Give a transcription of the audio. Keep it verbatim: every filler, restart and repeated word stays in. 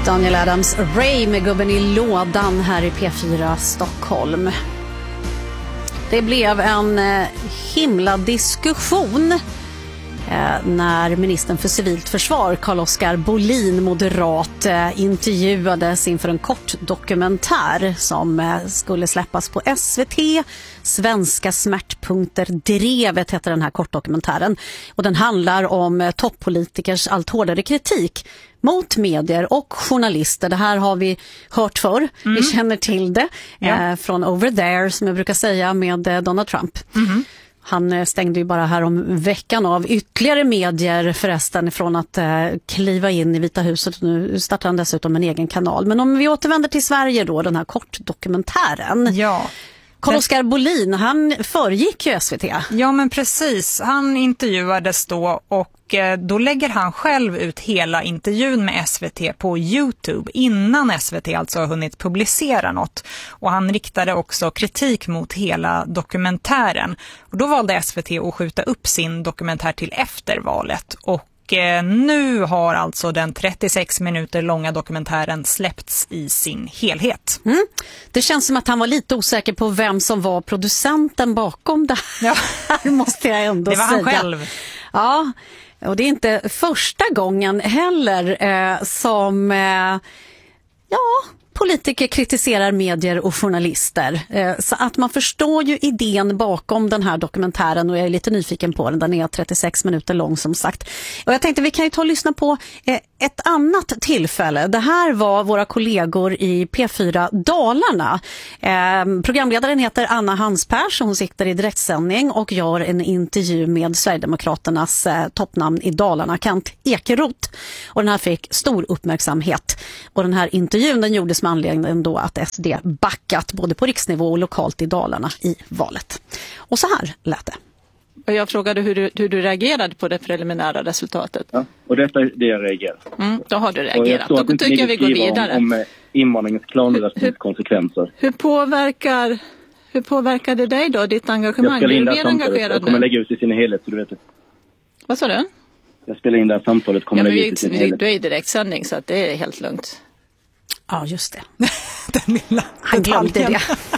Daniel Adams, Ray med gubben i lådan här i P fyra Stockholm. Det blev en himla diskussion när ministern för civilt försvar Carl-Oskar Bolin, moderat, intervjuades inför en kort dokumentär som skulle släppas på S V T. Svenska smärtpunkter drevet heter den här kortdokumentären, och den handlar om toppolitikers allt hårdare kritik mot medier och journalister. Det här har vi hört förr. Mm. Vi känner till det ja. eh, från Over There, som jag brukar säga, med eh, Donald Trump. Mm. Han stängde ju bara här om veckan av ytterligare medier förresten från att eh, kliva in i Vita huset. Nu startar han dessutom en egen kanal. Men om vi återvänder till Sverige då, den här kortdokumentären. Ja. Carl-Oskar Bolin, han föregick ju S V T. Ja, men precis. Han intervjuades då, och då lägger han själv ut hela intervjun med S V T på YouTube innan S V T alltså har hunnit publicera något. Och han riktade också kritik mot hela dokumentären. Och då valde S V T att skjuta upp sin dokumentär till efter valet, och nu har alltså den trettiosex minuter långa dokumentären släppts i sin helhet. Mm. Det känns som att han var lite osäker på vem som var producenten bakom det här. Ja. Måste jag ändå säga. Det var han själv. Ja, och det är inte första gången heller eh, som eh, ja, politiker kritiserar medier och journalister. Eh, så att man förstår ju idén bakom den här dokumentären, och jag är lite nyfiken på den. Den är trettiosex minuter lång som sagt. Och jag tänkte vi kan ju ta och lyssna på eh, ett annat tillfälle. Det här var våra kollegor i P fyra Dalarna. Eh, programledaren heter Anna Hanspers, och hon sitter i direktsändning och gör en intervju med Sverigedemokraternas eh, toppnamn i Dalarna, Kent Ekeroth. Och den här fick stor uppmärksamhet. Och den här intervjun den gjordes med anledningen då att S D backat både på riksnivå och lokalt i Dalarna i valet. Och så här lät det. Och jag frågade hur du, hur du reagerade på det preliminära resultatet. Ja, och detta är det jag reagerar. Mm, då har du reagerat. Då tycker jag vi går vidare. Om, om invandringens klanlösningens konsekvenser. Hur påverkar, hur påverkar det dig då, ditt engagemang? Jag, är du mer engagerad jag kommer lägga ut i sin helhet, så du vet det. Vad sa du? Jag spelar in det här samtalet, kommer ja, lägga ut i sin helhet. Du är i direktsändning, så att det är helt lugnt. Ja, just det. Den lilla Han glömde det.